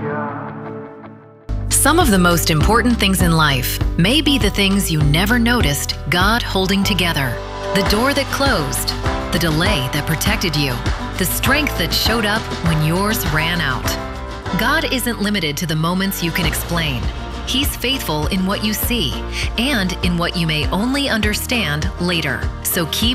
Some of the most important things in life may be the things you never noticed God holding together. The door that closed, the delay that protected you, the strength that showed up when yours ran out. God isn't limited to the moments you can explain. He's faithful in what you see and in what you may only understand later. So keep